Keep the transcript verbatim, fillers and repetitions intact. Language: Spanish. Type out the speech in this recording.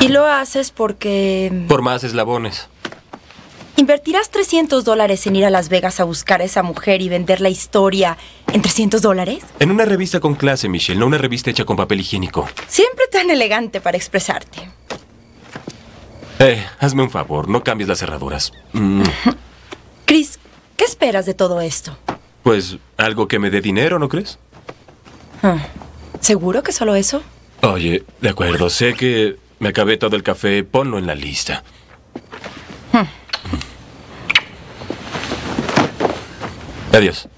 Y lo haces porque... Por más eslabones. ¿Invertirás trescientos dólares en ir a Las Vegas a buscar a esa mujer y vender la historia en trescientos dólares? En una revista con clase, Michelle, no una revista hecha con papel higiénico. Siempre tan elegante para expresarte. Eh, hazme un favor, no cambies las cerraduras. Mm. Chris, ¿qué esperas de todo esto? Pues algo que me dé dinero, ¿no crees? Ah, ¿seguro que solo eso? Oye, de acuerdo, sé que me acabé todo el café, ponlo en la lista. Hmm. Adiós.